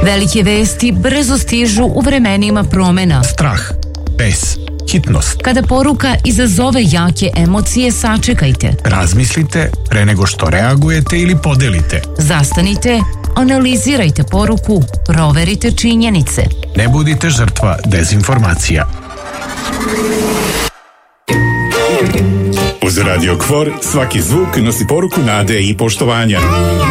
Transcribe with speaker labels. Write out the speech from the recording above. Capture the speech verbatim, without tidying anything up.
Speaker 1: Velike vesti brzo stižu u vremenima promena.
Speaker 2: Strah, bes, hitnost.
Speaker 1: Kada poruka izazove jake emocije, sačekajte.
Speaker 2: Razmislite pre nego što reagujete ili podelite.
Speaker 1: Zastanite, analizirajte poruku, proverite činjenice.
Speaker 2: Ne budite žrtva dezinformacija.
Speaker 3: Uz Radio Kvor svaki zvuk nosi poruku nade i poštovanja.